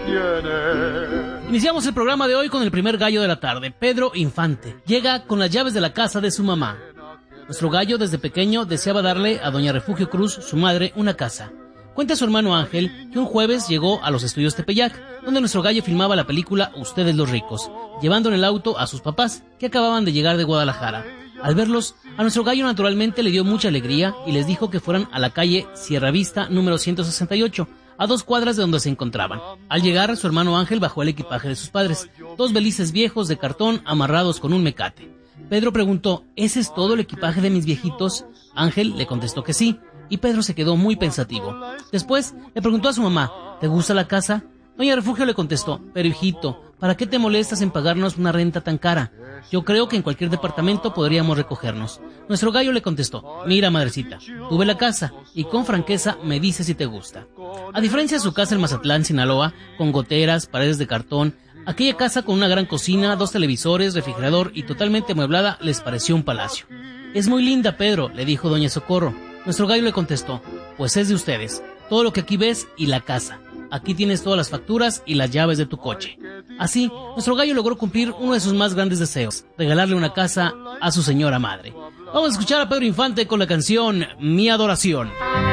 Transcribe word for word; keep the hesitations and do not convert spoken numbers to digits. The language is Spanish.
tiene. Iniciamos el programa de hoy con el primer gallo de la tarde. Pedro Infante llega con las llaves de la casa de su mamá. Nuestro gallo desde pequeño deseaba darle a doña Refugio Cruz, su madre, una casa. Cuenta su hermano Ángel que un jueves llegó a los estudios Tepeyac, donde nuestro gallo filmaba la película Ustedes los ricos, llevando en el auto a sus papás, que acababan de llegar de Guadalajara. Al verlos, a nuestro gallo naturalmente le dio mucha alegría y les dijo que fueran a la calle Sierra Vista número ciento sesenta y ocho, a dos cuadras de donde se encontraban. Al llegar, su hermano Ángel bajó el equipaje de sus padres, dos belices viejos de cartón amarrados con un mecate. Pedro preguntó, ¿ese es todo el equipaje de mis viejitos? Ángel le contestó que sí, y Pedro se quedó muy pensativo. Después le preguntó a su mamá, ¿te gusta la casa? Doña Refugio le contestó, pero hijito, ¿para qué te molestas en pagarnos una renta tan cara? Yo creo que en cualquier departamento podríamos recogernos. Nuestro gallo le contestó, mira madrecita, tuve la casa y con franqueza me dices si te gusta. A diferencia de su casa en Mazatlán, Sinaloa, con goteras, paredes de cartón, aquella casa con una gran cocina, dos televisores, refrigerador y totalmente amueblada les pareció un palacio. Es muy linda, Pedro, le dijo doña Socorro. Nuestro gallo le contestó, pues es de ustedes, todo lo que aquí ves y la casa. Aquí tienes todas las facturas y las llaves de tu coche. Así, nuestro gallo logró cumplir uno de sus más grandes deseos, regalarle una casa a su señora madre. Vamos a escuchar a Pedro Infante con la canción Mi Adoración.